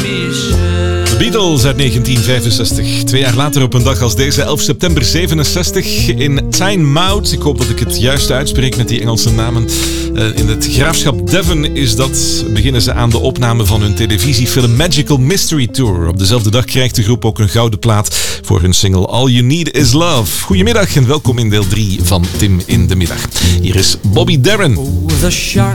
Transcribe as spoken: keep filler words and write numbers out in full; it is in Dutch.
De Beatles uit negentien vijfenzestig. Twee jaar later op een dag als deze, elf september zevenenzestig, in Tynemouth. Ik hoop dat ik het juist uitspreek met die Engelse namen. Uh, in het graafschap Devon is dat. Beginnen ze aan de opname van hun televisiefilm Magical Mystery Tour. Op dezelfde dag krijgt de groep ook een gouden plaat voor hun single All You Need Is Love. Goedemiddag en welkom in deel drie van Tim in de Middag. Hier is Bobby Darin.